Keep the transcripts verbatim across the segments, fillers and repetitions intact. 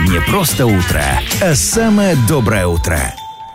не просто утро, а самое доброе утро.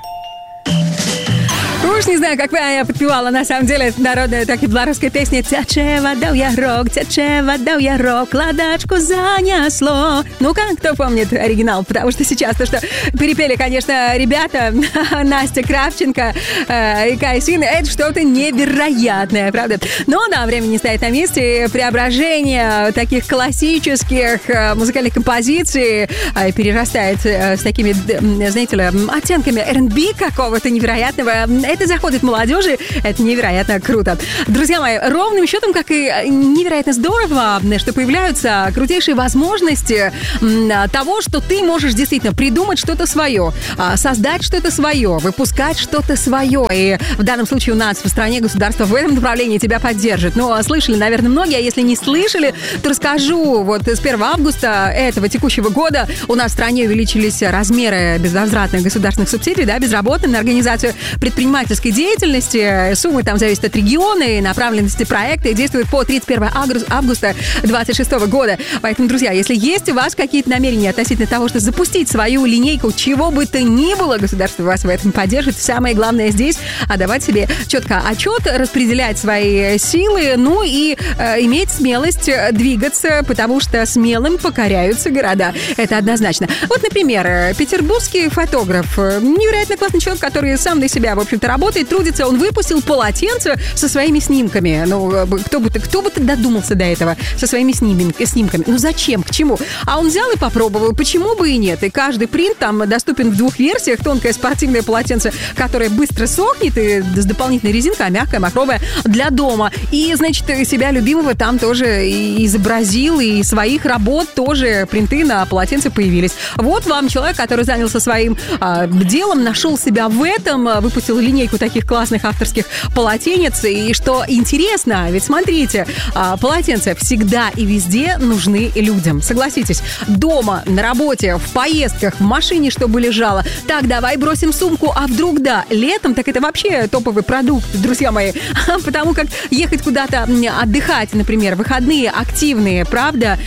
Уж не знаю, как я подпевала, на самом деле, это народная, так и белорусская песня «Тяче вода в ярок, тяче вода в ярок, ладачку занесло». Ну-ка, кто помнит оригинал? Потому что сейчас то, что перепели, конечно, ребята, Настя Кравченко э, и Кайсин, это что-то невероятное, правда? Но да, время не стоит на месте, преображение таких классических э, музыкальных композиций э, перерастает э, с такими, знаете ли, оттенками эр энд би какого-то невероятного. Это заходит молодежи, это невероятно круто. Друзья мои, ровным счетом, как и невероятно здорово, что появляются крутейшие возможности того, что ты можешь действительно придумать что-то свое, создать что-то свое, выпускать что-то свое. И в данном случае у нас в стране государство в этом направлении тебя поддержит. Но слышали, наверное, многие, а если не слышали, то расскажу. Вот с первого августа этого текущего года у нас в стране увеличились размеры безвозвратных государственных субсидий, да, безработным на организацию предпринимательской деятельности. Суммы там зависят от региона и направленности проекта и действуют по тридцать первого августа две тысячи двадцать шестого года. Поэтому, друзья, если есть у вас какие-то намерения относительно того, что запустить свою линейку, чего бы то ни было, государство вас в этом поддержит. Самое главное здесь — отдавать себе четко отчет, распределять свои силы, ну и э, иметь смелость двигаться, потому что смелым покоряются города. Это однозначно. Вот, например, петербургский фотограф, невероятно классный человек, который сам для себя, в общем-то, работает, трудится. Он выпустил полотенце со своими снимками. Ну, кто бы, кто бы додумался до этого со своими снимками? Ну, зачем? К чему? А он взял и попробовал. Почему бы и нет? И каждый принт там доступен в двух версиях. Тонкое спортивное полотенце, которое быстро сохнет, и с дополнительной резинкой, а мягкое, махровое для дома. И, значит, себя любимого там тоже и изобразил, и своих работ тоже принты на полотенце появились. Вот вам человек, который занялся своим а, делом, нашел себя в этом, выпустил линейку таких классных авторских полотенец. И что интересно, ведь смотрите, полотенца всегда и везде нужны людям. Согласитесь, дома, на работе, в поездках, в машине, чтобы лежало. Так, давай бросим сумку, а вдруг да. Летом, так это вообще топовый продукт, друзья мои. Потому как ехать куда-то отдыхать, например, выходные активные, правда,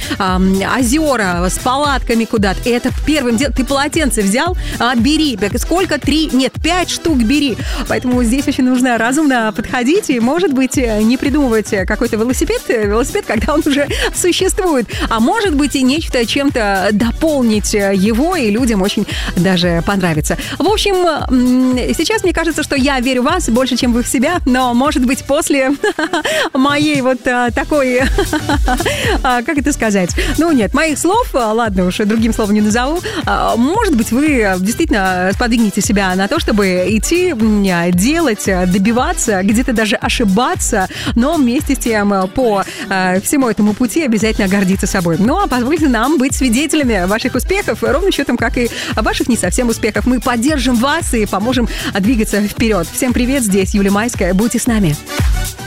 озера с палатками куда-то. И это первым делом. Ты полотенце взял, бери. Сколько? Три? Нет, пять штук бери. Поэтому здесь очень нужно разумно подходить и, может быть, не придумывать какой-то велосипед, велосипед, когда он уже существует, а может быть и нечто чем-то дополнить его, и людям очень даже понравится. В общем, сейчас мне кажется, что я верю в вас больше, чем вы в себя, но, может быть, после моей вот такой, как это сказать, ну нет, моих слов, ладно уж, другим словом не назову, может быть, вы действительно сподвигнете себя на то, чтобы идти, делать, добиваться, где-то даже ошибаться, но вместе с тем по э, всему этому пути обязательно гордиться собой. Ну, а позвольте нам быть свидетелями ваших успехов, ровным счетом, как и ваших не совсем успехов. Мы поддержим вас и поможем двигаться вперед. Всем привет, здесь Юлия Майская. Будьте с нами.